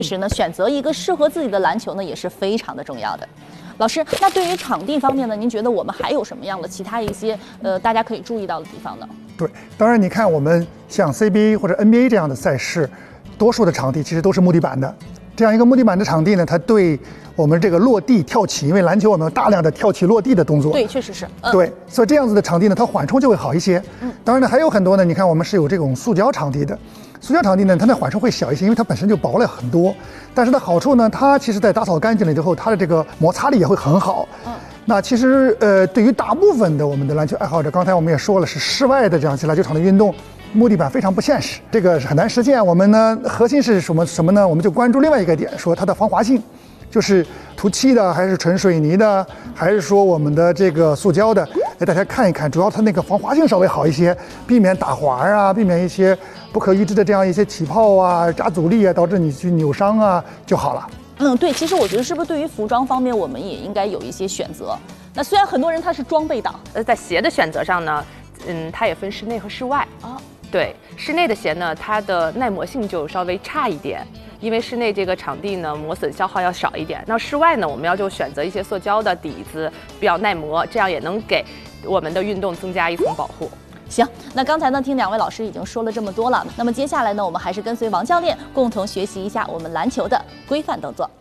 其实呢，选择一个适合自己的篮球呢，也是非常的重要的。老师，那对于场地方面呢，您觉得我们还有什么样的其他一些大家可以注意到的地方呢？ 对，当然你看我们像 CBA 或者 NBA 这样的赛事，多数的场地其实都是木地板的。这样一个木地板的场地呢，它对我们这个落地跳起，因为篮球我们有大量的跳起落地的动作。 对，确实是。 对，所以这样子的场地呢，它缓冲就会好一些。当然呢，还有很多呢，你看我们是有这种塑胶场地的。塑胶场地呢，它的缓冲会小一些，因为它本身就薄了很多。但是它好处呢，它其实在打扫干净了之后，它的这个摩擦力也会很好。那其实对于大部分的我们的篮球爱好者，刚才我们也说了，是室外的这样篮球场的运动，木地板非常不现实，这个很难实现。我们呢，核心是什么呢？我们就关注另外一个点，说它的防滑性。就是涂漆的，还是纯水泥的，还是说我们的这个塑胶的？给大家看一看，主要它那个防滑性稍微好一些，避免打滑啊，避免一些不可预知的这样一些起泡啊、加阻力啊，导致你去扭伤啊就好了。 对，其实我觉得是不是对于服装方面，我们也应该有一些选择？那虽然很多人他是装备党， 在鞋的选择上呢，它也分室内和室外啊。对，室内的鞋呢，它的耐磨性就稍微差一点。因为室内这个场地呢，磨损消耗要少一点。那室外呢，我们就选择一些塑胶的底子，比较耐磨，这样也能给我们的运动增加一层保护。 行，那刚才呢，听两位老师已经说了这么多了，那么接下来呢，我们还是跟随王教练共同学习一下我们篮球的规范动作。